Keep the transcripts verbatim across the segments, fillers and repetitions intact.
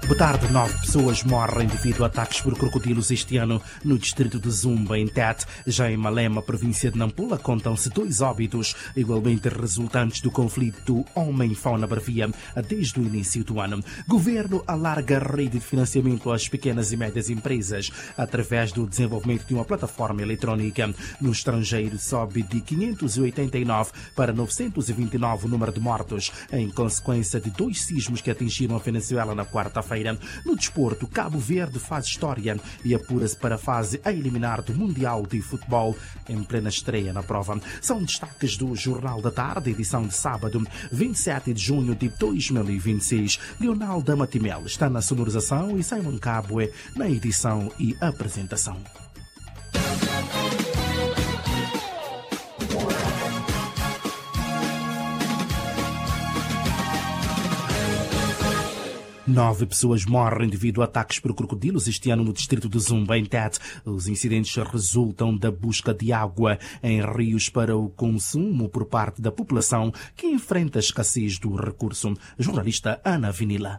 Boa tarde. Nove pessoas morrem devido a ataques por crocodilos este ano no distrito de Zumba, em Tete. Já em Malema, província de Nampula, contam-se dois óbitos, igualmente resultantes do conflito homem-fauna-bravia desde o início do ano. Governo alarga a rede de financiamento às pequenas e médias empresas através do desenvolvimento de uma plataforma eletrónica. No estrangeiro, sobe de quinhentos e oitenta e nove para novecentos e vinte e nove o número de mortos, em consequência de dois sismos que atingiram a Venezuela na quarta-feira. No desporto, Cabo Verde faz história e apura-se para a fase a eliminar do Mundial de Futebol em plena estreia na prova. São destaques do Jornal da Tarde, edição de sábado, vinte e sete de junho de dois mil e vinte e seis. Leonardo Matimel está na sonorização e Simon Cabue na edição e apresentação. Nove pessoas morrem devido a ataques por crocodilos este ano no distrito de Zumba, em Tete. Os incidentes resultam da busca de água em rios para o consumo por parte da população que enfrenta a escassez do recurso. Jornalista Ana Vinila.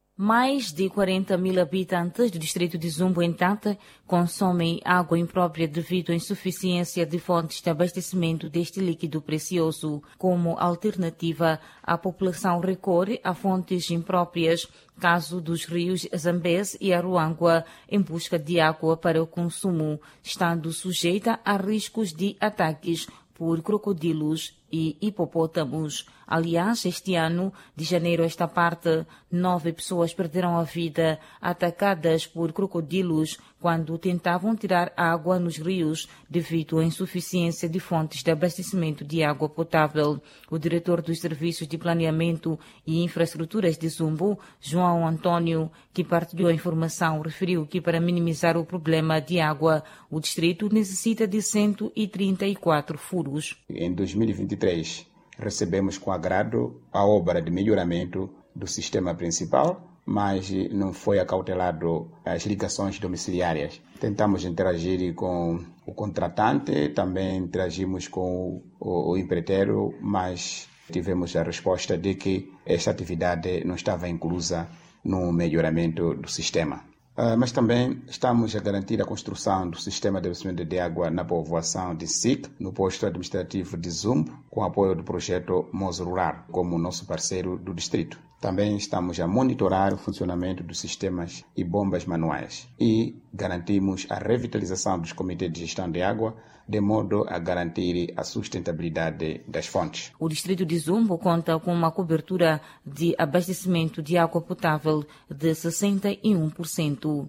Mais de quarenta mil habitantes do distrito de Zumbo, em Tete, consomem água imprópria devido à insuficiência de fontes de abastecimento deste líquido precioso. Como alternativa, a população recorre a fontes impróprias, caso dos rios Zambeze e Aruangua, em busca de água para o consumo, estando sujeita a riscos de ataques por crocodilos e hipopótamos. Aliás, este ano, de janeiro a esta parte, nove pessoas perderam a vida atacadas por crocodilos quando tentavam tirar água nos rios devido à insuficiência de fontes de abastecimento de água potável. O diretor dos Serviços de Planeamento e Infraestruturas de Zumbo, João Antônio, que partilhou a informação, referiu que para minimizar o problema de água, o distrito necessita de cento e trinta e quatro furos. Em dois mil e vinte e três, recebemos com agrado a obra de melhoramento do sistema principal, mas não foi acautelado as ligações domiciliárias. Tentamos interagir com o contratante, também interagimos com o, o empreiteiro, mas tivemos a resposta de que esta atividade não estava inclusa no melhoramento do sistema. Uh, mas também estamos a garantir a construção do sistema de abastecimento de água na povoação de S I C, no posto administrativo de Zumbo, com apoio do projeto Mozo Rural, como nosso parceiro do distrito. Também estamos a monitorar o funcionamento dos sistemas e bombas manuais e garantimos a revitalização dos comitês de gestão de água, de modo a garantir a sustentabilidade das fontes. O distrito de Zumbo conta com uma cobertura de abastecimento de água potável de sessenta e um por cento.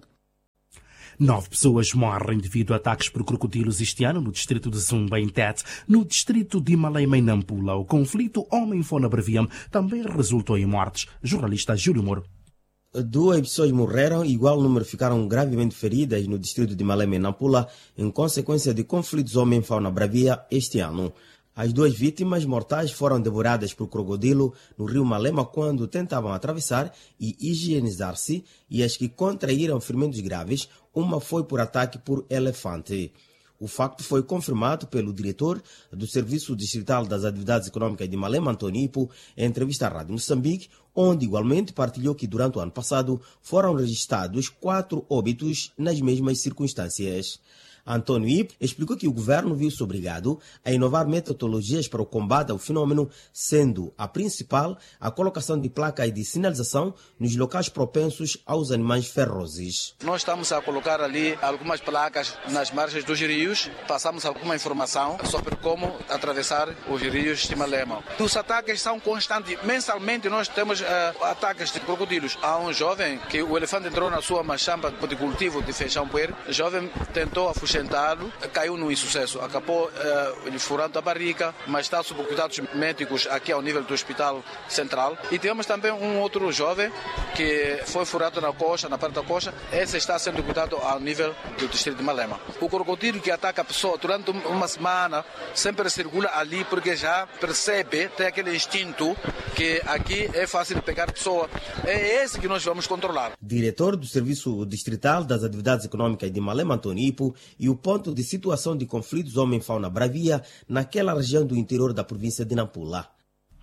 Nove pessoas morrem devido a ataques por crocodilos este ano no distrito de Zumba, em Tete. No distrito de Malema, em Nampula, o conflito homem-fauna-bravia também resultou em mortes. Jornalista Júlio Moro. Duas pessoas morreram e igual número ficaram gravemente feridas no distrito de Malema, em Nampula, em consequência de conflitos homem-fauna-bravia este ano. As duas vítimas mortais foram devoradas por crocodilo no rio Malema quando tentavam atravessar e higienizar-se, e as que contraíram ferimentos graves, uma foi por ataque por elefante. O facto foi confirmado pelo diretor do Serviço Distrital das Atividades Econômicas de Malema, Antônio Ipo, em entrevista à Rádio Moçambique, onde igualmente partilhou que durante o ano passado foram registrados quatro óbitos nas mesmas circunstâncias. Antônio Ipo explicou que o governo viu-se obrigado a inovar metodologias para o combate ao fenômeno, sendo a principal a colocação de placas de sinalização nos locais propensos aos animais ferozes. Nós estamos a colocar ali algumas placas nas margens dos rios, passamos alguma informação sobre como atravessar os rios de Malema. Os ataques são constantes, mensalmente nós temos uh, ataques de crocodilos. Há um jovem que o elefante entrou na sua machamba de cultivo de feijão puer, o jovem tentou afugir, caiu no insucesso, acabou uh, lhe furando a barriga, mas está sob cuidados médicos aqui ao nível do Hospital Central. E temos também um outro jovem que foi furado na coxa, na parte da coxa. Esse está sendo cuidado ao nível do distrito de Malema. O crocodilo que ataca a pessoa durante uma semana sempre circula ali porque já percebe, tem aquele instinto que aqui é fácil de pegar a pessoa. É esse que nós vamos controlar. Diretor do Serviço Distrital das Atividades Econômicas de Malema, Antônio Ipo, e o ponto de situação de conflitos homem-fauna-bravia naquela região do interior da província de Nampula.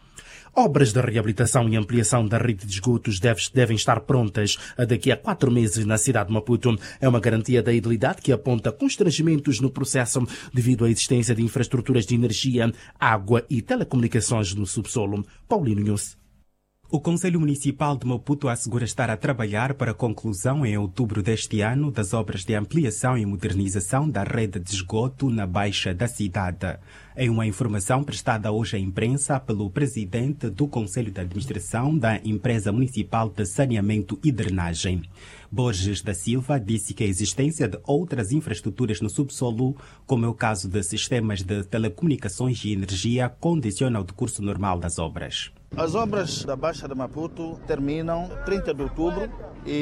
Obras de reabilitação e ampliação da rede de esgotos devem estar prontas daqui a quatro meses na cidade de Maputo. É uma garantia da edilidade que aponta constrangimentos no processo devido à existência de infraestruturas de energia, água e telecomunicações no subsolo. Paulino Nunes. O Conselho Municipal de Maputo assegura estar a trabalhar para a conclusão em outubro deste ano das obras de ampliação e modernização da rede de esgoto na Baixa da cidade. Em uma informação prestada hoje à imprensa pelo presidente do Conselho de Administração da Empresa Municipal de Saneamento e Drenagem, Borges da Silva, disse que a existência de outras infraestruturas no subsolo, como é o caso de sistemas de telecomunicações e energia, condiciona o decurso normal das obras. As obras da Baixa de Maputo terminam trinta de outubro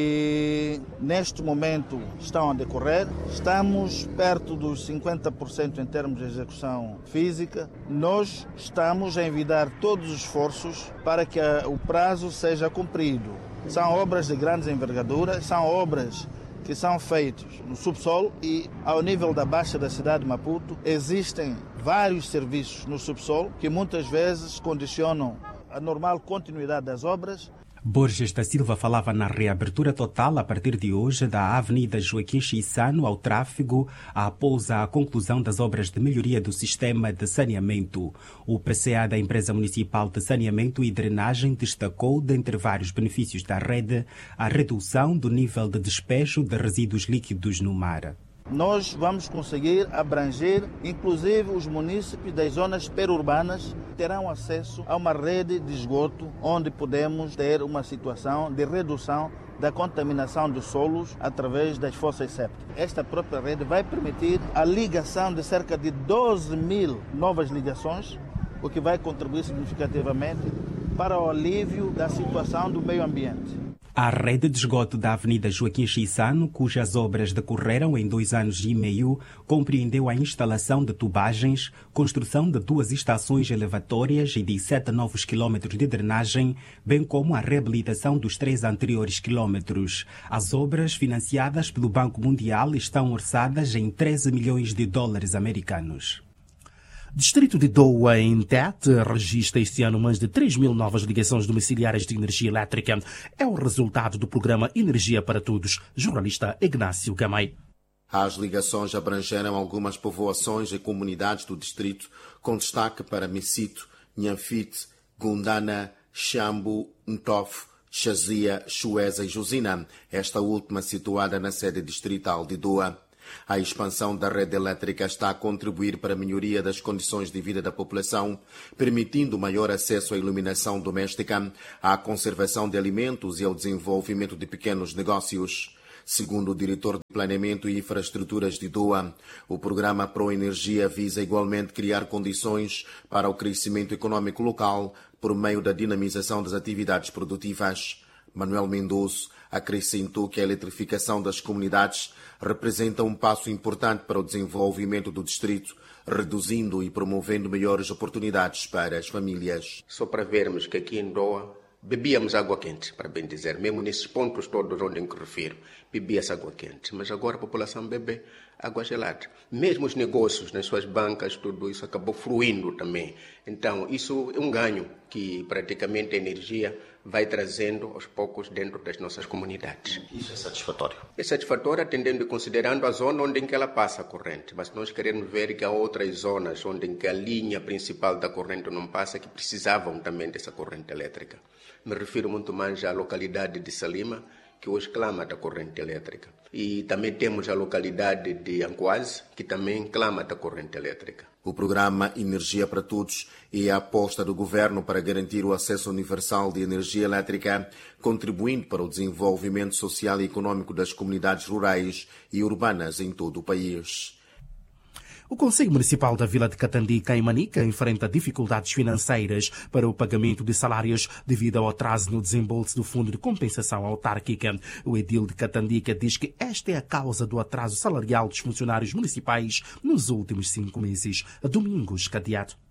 e neste momento estão a decorrer. Estamos perto dos cinquenta por cento em termos de execução física. Nós estamos a envidar todos os esforços para que o prazo seja cumprido. São obras de grandes envergaduras, são obras que são feitas no subsolo e ao nível da Baixa da cidade de Maputo existem vários serviços no subsolo que muitas vezes condicionam a normal continuidade das obras. Borges da Silva falava na reabertura total a partir de hoje da Avenida Joaquim Chissano ao tráfego após a conclusão das obras de melhoria do sistema de saneamento. O P C A da Empresa Municipal de Saneamento e Drenagem destacou, dentre vários benefícios da rede, a redução do nível de despejo de resíduos líquidos no mar. Nós vamos conseguir abranger, inclusive os munícipes das zonas perurbanas terão acesso a uma rede de esgoto onde podemos ter uma situação de redução da contaminação dos solos através das fossas sépticas. Esta própria rede vai permitir a ligação de cerca de doze mil novas ligações, o que vai contribuir significativamente para o alívio da situação do meio ambiente. A rede de esgoto da Avenida Joaquim Chissano, cujas obras decorreram em dois anos e meio, compreendeu a instalação de tubagens, construção de duas estações elevatórias e de sete novos quilômetros de drenagem, bem como a reabilitação dos três anteriores quilômetros. As obras, financiadas pelo Banco Mundial, estão orçadas em treze milhões de dólares americanos. Distrito de Doa, em Tete, registra este ano mais de três mil novas ligações domiciliárias de energia elétrica. É o resultado do programa Energia para Todos. Jornalista Ignácio Gamay. As ligações abrangeram algumas povoações e comunidades do distrito, com destaque para Missito, Nhanfite, Gundana, Xambu, Ntof, Chazia, Chueza e Josina, esta última situada na sede distrital de Doa. A expansão da rede elétrica está a contribuir para a melhoria das condições de vida da população, permitindo maior acesso à iluminação doméstica, à conservação de alimentos e ao desenvolvimento de pequenos negócios. Segundo o diretor de Planeamento e Infraestruturas de Doa, o programa Pro Energia visa igualmente criar condições para o crescimento econômico local por meio da dinamização das atividades produtivas. Manuel Mendoza acrescentou que a eletrificação das comunidades representa um passo importante para o desenvolvimento do distrito, reduzindo e promovendo melhores oportunidades para as famílias. Só para vermos que aqui em Doa bebíamos água quente, para bem dizer, mesmo nesses pontos todos onde me refiro, bebia-se água quente, mas agora a população bebe água gelada. Mesmo os negócios, nas suas bancas, tudo isso acabou fluindo também. Então, isso é um ganho que praticamente a energia vai trazendo aos poucos dentro das nossas comunidades. Isso é satisfatório? É satisfatório atendendo e considerando a zona onde em que ela passa a corrente, mas nós queremos ver que há outras zonas onde em que a linha principal da corrente não passa, que precisavam também dessa corrente elétrica. Me refiro muito mais à localidade de Salima, que hoje clama da corrente elétrica. E também temos a localidade de Ancoase, que também clama da corrente elétrica. O programa Energia para Todos é a aposta do governo para garantir o acesso universal de energia elétrica, contribuindo para o desenvolvimento social e econômico das comunidades rurais e urbanas em todo o país. O Conselho Municipal da Vila de Catandica, em Manica, enfrenta dificuldades financeiras para o pagamento de salários devido ao atraso no desembolso do Fundo de Compensação Autárquica. O edil de Catandica diz que esta é a causa do atraso salarial dos funcionários municipais nos últimos cinco meses. Domingos Cadeado.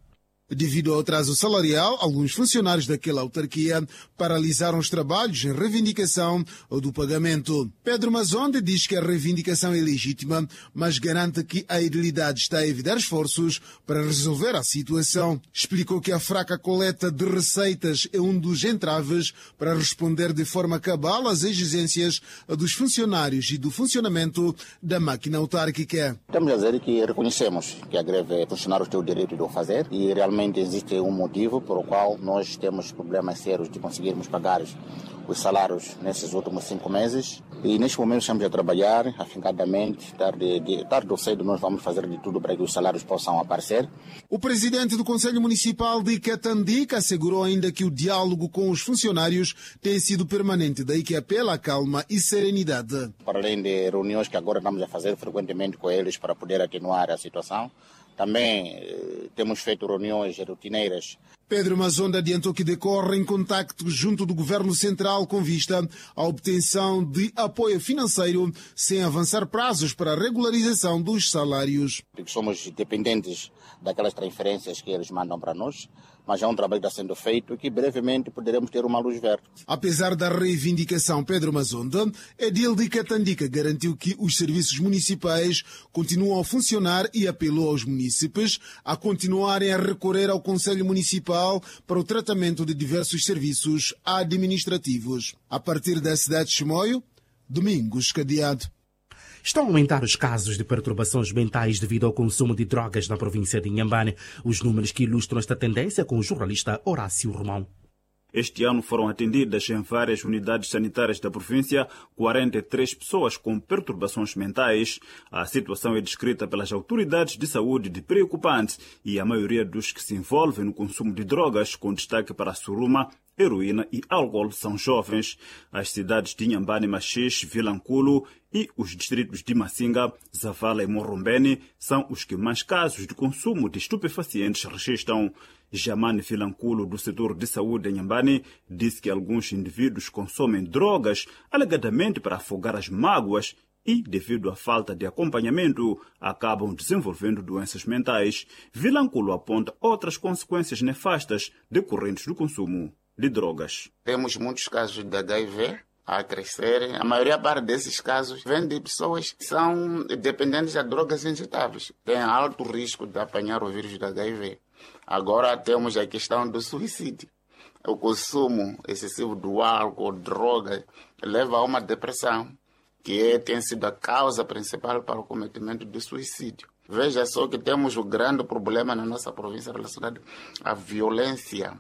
Devido ao atraso salarial, alguns funcionários daquela autarquia paralisaram os trabalhos em reivindicação do pagamento. Pedro Mazonde diz que a reivindicação é legítima, mas garante que a edilidade está a evitar esforços para resolver a situação. Explicou que a fraca coleta de receitas é um dos entraves para responder de forma cabal às exigências dos funcionários e do funcionamento da máquina autárquica. Estamos a dizer que reconhecemos que a greve funcionários têm o direito de o fazer e realmente existe um motivo por o qual nós temos problemas sérios de conseguirmos pagar os salários nesses últimos cinco meses e neste momento estamos a trabalhar afincadamente, tarde, de, tarde ou cedo nós vamos fazer de tudo para que os salários possam aparecer. O presidente do Conselho Municipal de Catandica assegurou ainda que o diálogo com os funcionários tem sido permanente, daí que apela a calma e serenidade. Para além de reuniões que agora estamos a fazer frequentemente com eles para poder atenuar a situação, também eh, temos feito reuniões rotineiras. Pedro Mazonde adiantou que decorrem contactos junto do Governo Central com vista à obtenção de apoio financeiro sem avançar prazos para a regularização dos salários. Somos dependentes daquelas transferências que eles mandam para nós, mas é um trabalho que está sendo feito e que brevemente poderemos ter uma luz verde. Apesar da reivindicação, Pedro Mazonde, edil de Catandica garantiu que os serviços municipais continuam a funcionar e apelou aos munícipes a continuarem a recorrer ao Conselho Municipal para o tratamento de diversos serviços administrativos. A partir da cidade de Chimoio, Domingos Cadeado. Estão a aumentar os casos de perturbações mentais devido ao consumo de drogas na província de Inhambane. Os números que ilustram esta tendência com o jornalista Horácio Romão. Este ano foram atendidas em várias unidades sanitárias da província quarenta e três pessoas com perturbações mentais. A situação é descrita pelas autoridades de saúde de preocupante e a maioria dos que se envolvem no consumo de drogas, com destaque para a suruma, heroína e álcool, são jovens. As cidades de Inhambane, Machis, Vilanculo e os distritos de Massinga, Zavala e Morrombene são os que mais casos de consumo de estupefacientes registram. Jamane Filanculo, do setor de saúde em Inhambane, disse que alguns indivíduos consomem drogas alegadamente para afogar as mágoas e, devido à falta de acompanhamento, acabam desenvolvendo doenças mentais. Vilanculo aponta outras consequências nefastas decorrentes do consumo de drogas. Temos muitos casos de H I V a crescer. A maioria parte desses casos vem de pessoas que são dependentes de drogas injetáveis. Tem alto risco de apanhar o vírus da H I V. Agora temos a questão do suicídio. O consumo excessivo do álcool, droga, leva a uma depressão, que é, tem sido a causa principal para o cometimento do suicídio. Veja só que temos um grande problema na nossa província relacionado à violência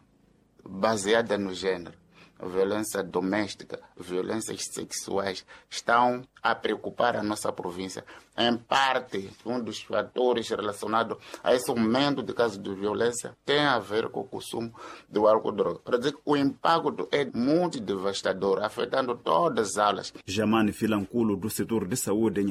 baseada no gênero. Violência doméstica, violências sexuais estão a preocupar a nossa província. Em parte, um dos fatores relacionados a esse aumento de casos de violência tem a ver com o consumo do álcool e droga. Para dizer que o impacto é muito devastador, afetando todas as áreas. Jamane Filanculo, do setor de saúde em